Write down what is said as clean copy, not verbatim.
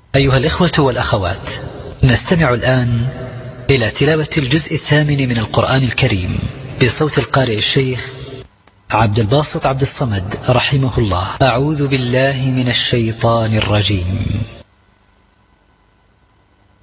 أيها الإخوة والأخوات، نستمع الآن إلى تلاوة الجزء 8 من القرآن الكريم بصوت القارئ الشيخ عبد الباسط عبد الصمد رحمه الله. أعوذ بالله من الشيطان الرجيم.